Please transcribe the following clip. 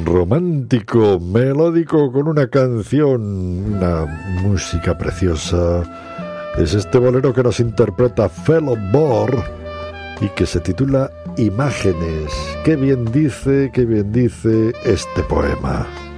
romántico, melódico, con una canción, una música preciosa. Es este bolero que nos interpreta Fellow Bor y que se titula Imágenes. Qué bien dice este poema.